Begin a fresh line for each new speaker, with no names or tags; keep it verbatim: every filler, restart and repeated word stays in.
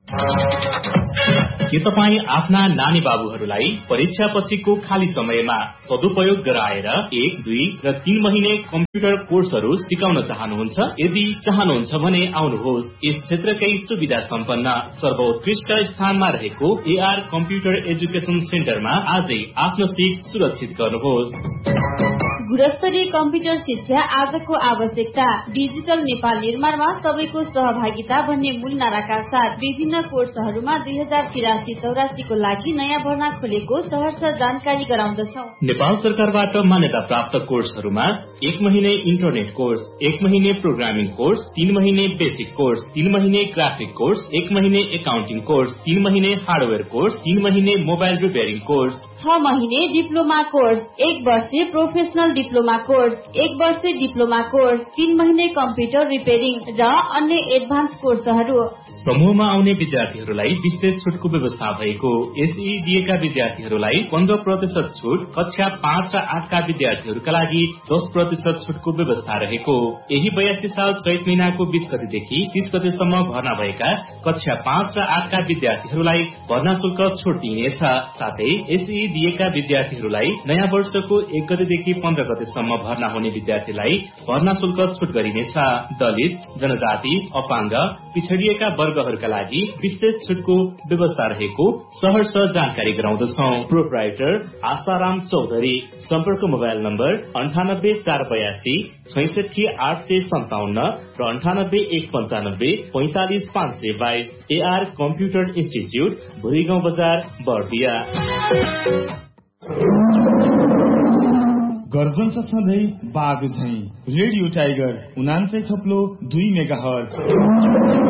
के तपाईँ आफ्ना नानी बाबुहरूलाई परीक्षा पछिको खाली समयमा सदुपयोग गराएर एक दुई र तीन महिने कम्प्युटर कोर्सहरू सिकाउन चाहनुहुन्छ? यदि चाहनुहुन्छ भने आउनुहोस्, यस क्षेत्रकै सुविधा सम्पन्न सर्वोत्कृष्ट स्थानमा रहेको एआर कम्प्युटर एजुकेसन सेन्टरमा आजै आफ्नो सिट सुरक्षित गर्नुहोस्।
गुणस्तरीय कम्प्युटर शिक्षा आजको आवश्यकता। डिजिटल नेपाल निर्माणमा सबैको सहभागिता भन्ने मूल नाराका साथ विभिन्न कोर्सहरूमा दुई हजार तिरासी चौरासीको लागि नयाँ भर्ना खोलेको सहर्ष जानकारी गराउँदछौ।
नेपाल सरकारबाट मान्यता प्राप्त कोर्सहरूमा एक महिने इन्टरनेट कोर्स, एक महिने प्रोग्रामिङ कोर्स, तीन महिने बेसिक कोर्स, तीन महिने ग्राफिक कोर्स, एक महिने एकाउन्टिङ कोर्स, तीन महिने हार्डवेयर कोर्स, तीन महिने मोबाइल रिपेयरिङ कोर्स,
छ महिने डिप्लोमा कोर्स, एक वर्षे प्रोफेसनल डिप्लोमा कोर्स, एक वर्षे डिप्लोमा कोर्स, तीन महिने कम्प्युटर रिपेयरिङ र अन्य एडभान्स कोर्सहरू।
समूहमा आउने विद्यार्थीहरूलाई विशेष छुटको व्यवस्था भएको। एसई दिएका विद्यार्थीहरूलाई पन्ध्र प्रतिशत छुट, कक्षा पाँच र आठका विद्यार्थीहरूका लागि दस प्रतिशत छुटको व्यवस्था रहेको। यही बयासी साल चैत महिनाको बीस गतेदेखि तीस गतेसम्म भर्ना भएका कक्षा पाँच र आठका विद्यार्थीहरूलाई भर्ना शुल्क छुट दिइनेछ। साथै एसई दिएका विद्यार्थीहरूलाई नयाँ वर्षको एक गतेदेखि पन्ध्र गतेसम्म भर्ना हुने विद्यार्थीलाई भर्ना शुल्क छुट गरिनेछ। दलित, जनजाति, अपाङ्ग, पिछडिएका वर्गहरूका लागि विशेष छुटको व्यवस्था रहेको सहर्ष जानकारी गराउँदछौ। प्रोप्राइटर आशाराम चौधरी। सम्पर्क मोबाइल नम्बर अन्ठानब्बे चार बयासी छैसठी आठ सय सन्ताउन्न र अन्ठानब्बे एक पञ्चानब्बे पैंतालिस पाँच सय बाइस। एआर कम्प्युटर इन्स्टिच्युट, भुरीगाउँ बजार, बर्दिया।
गर्जन छ सधैँ बाघ झैं। रेडियो टाइगर उनान्सय थप्लो दुई मेगा हर्ज।